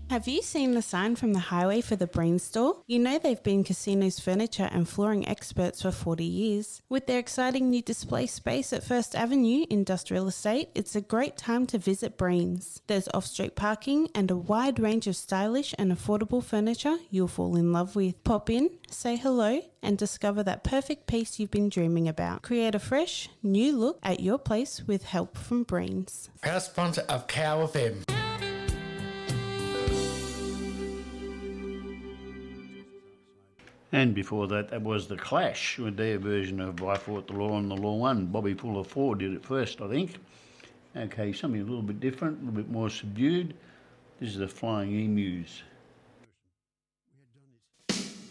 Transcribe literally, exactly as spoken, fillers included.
Have you seen the sign from the highway for the Breen store? You know they've been casinos, furniture and flooring experts for forty years. With their exciting new display space at First Avenue Industrial Estate, it's a great time to visit Breen's. There's off-street parking and a wide range of stylish and affordable furniture you'll fall in love with. Pop in, say hello and discover that perfect piece you've been dreaming about. Create a fresh, new look at your place with help from Breen's. Proud sponsor of Cow F M. And before that, that was The Clash with their version of I Fought the Law and the Law Won. Bobby Fuller Ford did it first, I think. Okay, something a little bit different, a little bit more subdued. This is the Flying Emus.